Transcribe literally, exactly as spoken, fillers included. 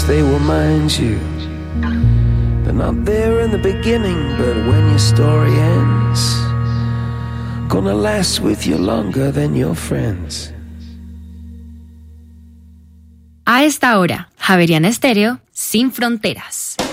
promise they will mind you. They're not there in the beginning, but when your story ends, gonna last with you longer than your friends. A esta hora, Javeriana Estéreo, sin fronteras.